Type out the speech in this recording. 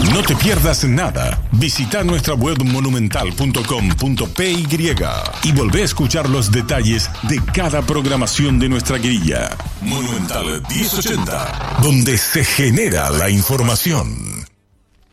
No te pierdas nada. Visita nuestra web monumental.com.py y volvé a escuchar los detalles de cada programación de nuestra grilla. Monumental 1080, donde se genera la información.